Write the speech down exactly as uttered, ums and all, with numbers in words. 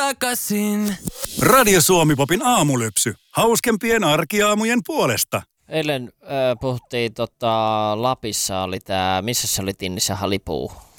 takaisin. Radio Suomi-popin aamulypsy. Hauskempien arkiaamujen puolesta. Eilen äh, puhuttiin, tota, Lapissa oli tää, missä se oli Tinnissä halipuu?